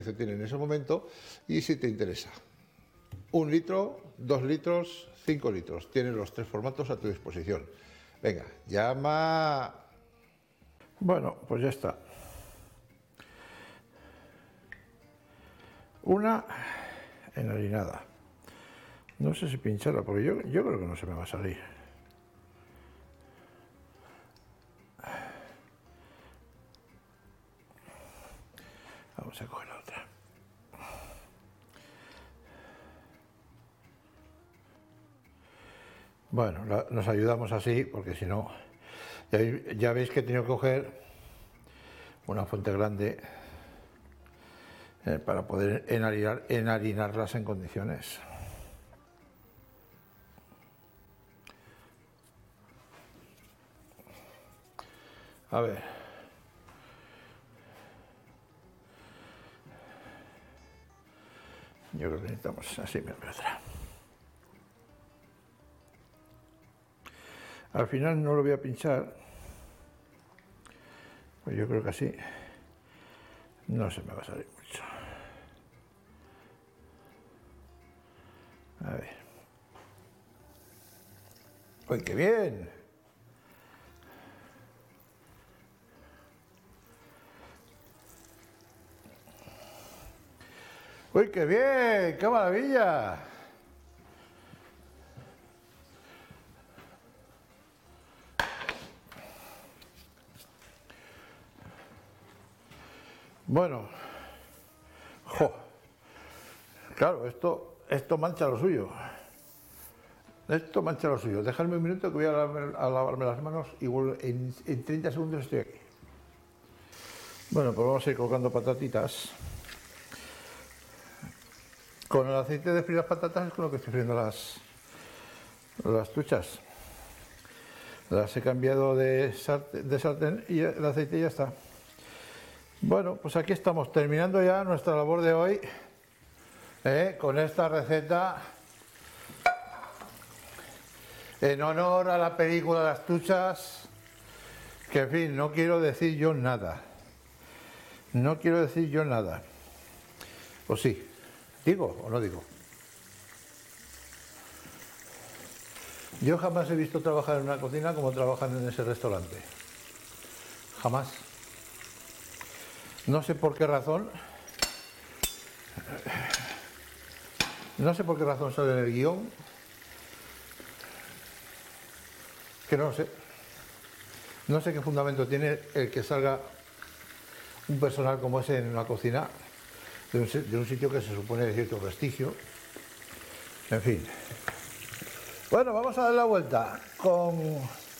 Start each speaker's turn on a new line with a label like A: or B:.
A: tiene en ese momento y si te interesa. 1 litro, 2 litros, 5 litros. Tienes los 3 formatos a tu disposición. Venga, llama. Bueno, pues ya está. Una enharinada. No sé si pincharla, porque yo creo que no se me va a salir. Vamos a coger la otra. Bueno, nos ayudamos así, porque si no, ya veis que he tenido que coger una fuente grande para poder enharinarlas en condiciones. A ver. Yo creo que necesitamos así, me otra. Al final no lo voy a pinchar, pues yo creo que así no se me va a salir mucho. A ver. ¡Uy, qué bien! ¡Uy, qué bien! ¡Qué maravilla! Bueno, claro, esto mancha lo suyo. Esto mancha lo suyo. Dejadme un minuto que voy a lavarme las manos y en 30 segundos estoy aquí. Bueno, pues vamos a ir colocando patatitas. Con el aceite de freír las patatas es con lo que estoy friendo las truchas. Las he cambiado de sartén y el aceite ya está. Bueno, pues aquí estamos terminando ya nuestra labor de hoy con esta receta en honor a la película Las Truchas, que en fin, no quiero decir yo nada. No quiero decir yo nada. ¿O sí? ¿Digo o no digo? Yo jamás he visto trabajar en una cocina como trabajan en ese restaurante. Jamás. No sé por qué razón. No sé por qué razón sale en el guión. Que no lo sé. No sé qué fundamento tiene el que salga un personal como ese en una cocina de un sitio que se supone de cierto prestigio. En fin. Bueno, vamos a dar la vuelta con